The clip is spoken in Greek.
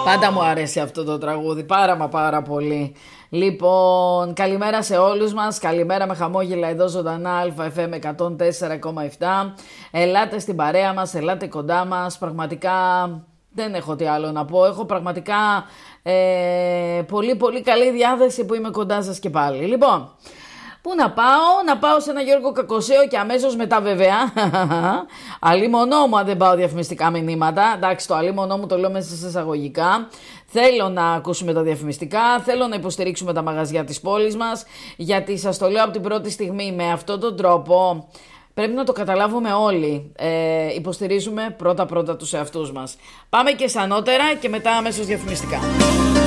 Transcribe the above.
Πάντα μου αρέσει αυτό το τραγούδι, πάρα πολύ. Λοιπόν, καλημέρα σε όλους μας, καλημέρα με χαμόγελα εδώ ζωντανά, FM 104,7. Ελάτε στην παρέα μας, ελάτε κοντά μας, πραγματικά δεν έχω τι άλλο να πω. Έχω πραγματικά πολύ καλή διάθεση που είμαι κοντά σας και πάλι. Λοιπόν, πού να πάω σε ένα Γιώργο Κακοσέο και αμέσως μετά βέβαια. Αλίμονό μου αν δεν πάω διαφημιστικά μηνύματα. Εντάξει, το αλίμονό μου το λέω μέσα σε εισαγωγικά. Θέλω να ακούσουμε τα διαφημιστικά, θέλω να υποστηρίξουμε τα μαγαζιά της πόλης μας, γιατί σας το λέω από την πρώτη στιγμή, με αυτόν τον τρόπο πρέπει να το καταλάβουμε όλοι. Υποστηρίζουμε πρώτα τους εαυτούς μας. Πάμε και στα ανώτερα και μετά αμέσως διαφημιστικά.